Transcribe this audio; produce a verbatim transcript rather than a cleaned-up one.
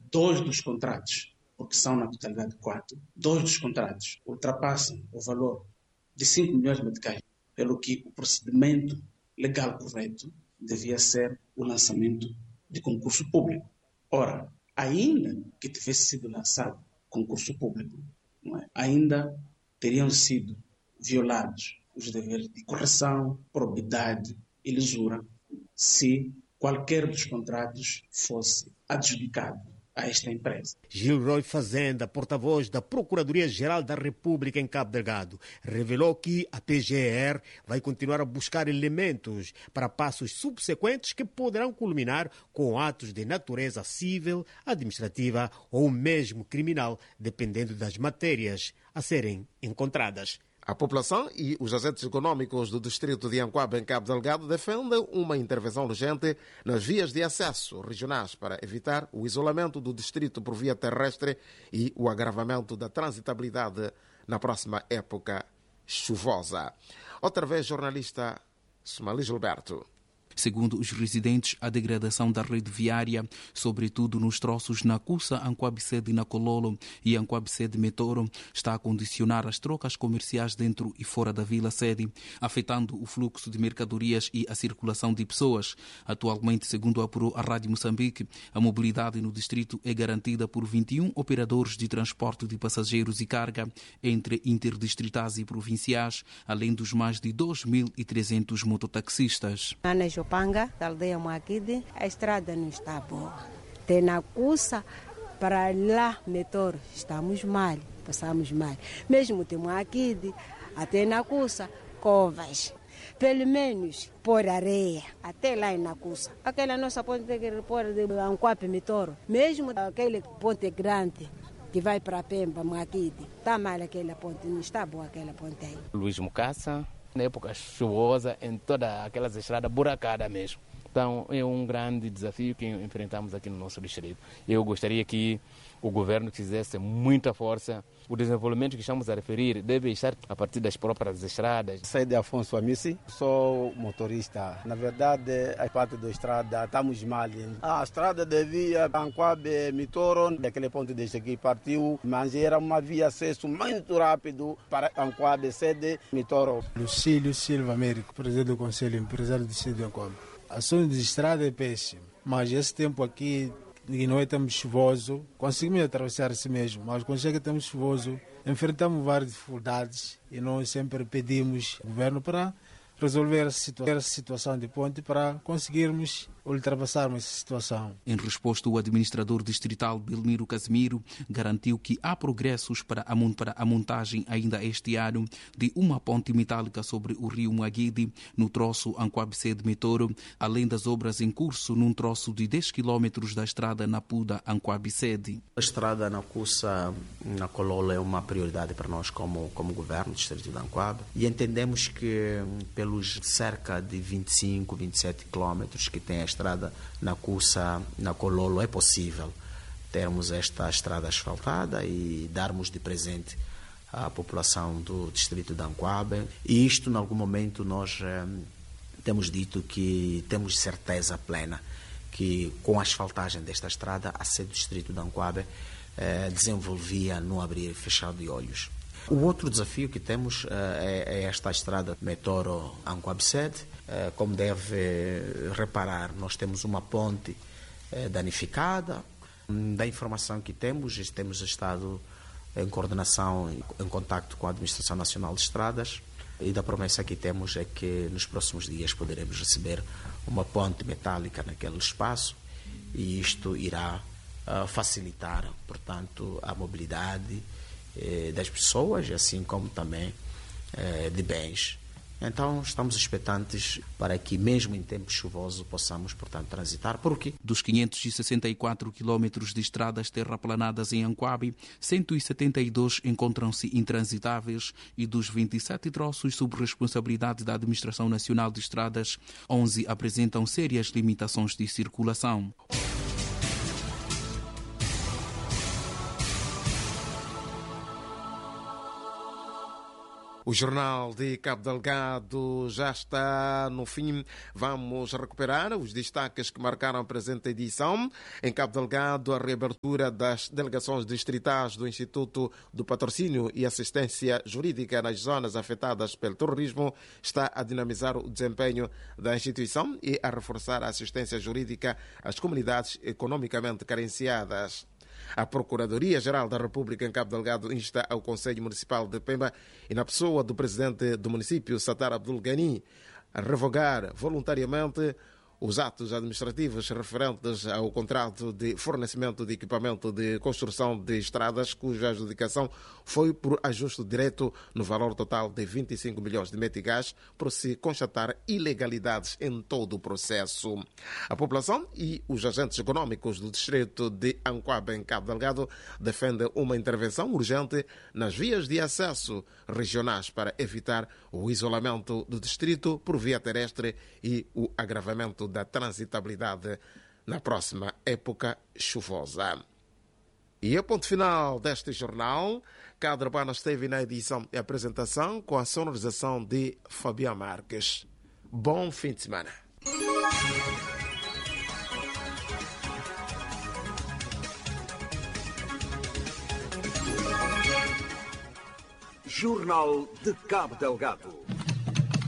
dois dos contratos, porque são na totalidade quatro, dois dos contratos ultrapassam o valor de cinco milhões de meticais, pelo que o procedimento legal correto devia ser o lançamento de concurso público. Ora, ainda que tivesse sido lançado concurso público, não é? Ainda teriam sido violados os deveres de correção, probidade e lisura se qualquer dos contratos fosse adjudicado a esta empresa. Gilroy Fazenda, porta-voz da Procuradoria-Geral da República em Cabo Delgado, revelou que a P G E R vai continuar a buscar elementos para passos subsequentes que poderão culminar com atos de natureza civil, administrativa ou mesmo criminal, dependendo das matérias a serem encontradas. A população e os agentes econômicos do distrito de Anquabe, em Cabo Delgado, defendem uma intervenção urgente nas vias de acesso regionais para evitar o isolamento do distrito por via terrestre e o agravamento da transitabilidade na próxima época chuvosa. Outra vez, jornalista Somali Gilberto. Segundo os residentes, a degradação da rede viária, sobretudo nos troços na Cussa, Anquabe-Sede e na Cololo e Anquabe-Sede-Metoro, está a condicionar as trocas comerciais dentro e fora da vila-sede, afetando o fluxo de mercadorias e a circulação de pessoas. Atualmente, segundo apurou a Rádio Moçambique, a mobilidade no distrito é garantida por vinte e um operadores de transporte de passageiros e carga entre interdistritais e provinciais, além dos mais de dois mil e trezentos mototaxistas. Panga, da aldeia Moaquide, a estrada não está boa. Tem na Cussa, para lá, Metor, estamos mal, passamos mal. Mesmo tem Moaquide, até na Cussa, covas. Pelo menos por areia, até lá na Cussa. Aquela nossa ponte que pôr de Anquape Metor, mesmo aquele ponte grande que vai para Pemba, Moaquide, está mal aquela ponte, não está boa aquela ponte aí. Luís Mucaça. Na época chuvosa, em todas aquelas estradas buracadas mesmo. Então, é um grande desafio que enfrentamos aqui no nosso distrito. Eu gostaria que o governo fizesse muita força. O desenvolvimento que estamos a referir deve estar a partir das próprias estradas. Saí de Afonso Amissi, sou motorista. Na verdade, a parte da estrada estamos mal. A estrada devia Anquabe Mitoro, daquele ponto deste aqui partiu, mas era uma via acesso muito rápido para Anquabe Sede Mitoro. Lucílio Silva Américo, presidente do Conselho Empresário do Distrito de Anquabe. A zona de estrada é péssima, mas esse tempo aqui, e não é tão chuvoso, conseguimos atravessar assim mesmo, mas quando chega tão chuvoso, enfrentamos várias dificuldades e nós sempre pedimos ao governo para resolver essa situa- essa situação de ponte para conseguirmos ultrapassarmos essa situação. Em resposta, o administrador distrital Belmiro Casimiro garantiu que há progressos para a, para a montagem ainda este ano de uma ponte metálica sobre o rio Moaguide no troço Anquabe-Sede-Metoro, além das obras em curso num troço de dez quilômetros da estrada Napuda-Anquabe-Sede. A estrada na Cussa, na Cololo, é uma prioridade para nós como, como governo do distrito de Anquabe e entendemos que pelos cerca de vinte e cinco, vinte e sete quilômetros que tem a estrada na Cussa, na Cololo, é possível termos esta estrada asfaltada e darmos de presente à população do distrito de Anquabe. E isto, em algum momento, nós eh, temos dito que temos certeza plena que com a asfaltagem desta estrada, a sede do distrito de Anquabe eh, desenvolvia no abrir e fechar de olhos. O outro desafio que temos uh, é, é esta estrada Metoro-Anquabe-Sede. Uh, como deve reparar, nós temos uma ponte uh, danificada. Da informação que temos, temos estado em coordenação, em, em contacto com a Administração Nacional de Estradas e da promessa que temos é que nos próximos dias poderemos receber uma ponte metálica naquele espaço e isto irá uh, facilitar, portanto, a mobilidade das pessoas, assim como também eh, de bens. Então, estamos expectantes para que, mesmo em tempo chuvoso, possamos, portanto, transitar. Por quê? Dos quinhentos e sessenta e quatro quilômetros de estradas terraplanadas em Anquabe, cento e setenta e dois encontram-se intransitáveis e dos vinte e sete troços sob responsabilidade da Administração Nacional de Estradas, onze apresentam sérias limitações de circulação. O Jornal de Cabo Delgado já está no fim. Vamos recuperar os destaques que marcaram a presente edição. Em Cabo Delgado, a reabertura das delegações distritais do Instituto do Patrocínio e Assistência Jurídica nas zonas afetadas pelo terrorismo está a dinamizar o desempenho da instituição e a reforçar a assistência jurídica às comunidades economicamente carenciadas. A Procuradoria-Geral da República em Cabo Delgado insta ao Conselho Municipal de Pemba e na pessoa do presidente do município, Satar Abdul Ghani, a revogar voluntariamente os atos administrativos referentes ao contrato de fornecimento de equipamento de construção de estradas, cuja adjudicação foi por ajuste direto no valor total de vinte e cinco milhões de meticais, por se constatar ilegalidades em todo o processo. A população e os agentes econômicos do distrito de Anquabe, em Cabo Delgado, defendem uma intervenção urgente nas vias de acesso regionais para evitar o isolamento do distrito por via terrestre e o agravamento da transitabilidade na próxima época chuvosa. E a ponto final deste jornal, Cadre Urbana esteve na edição e apresentação com a sonorização de Fabián Marques. Bom fim de semana. Jornal de Cabo Delgado.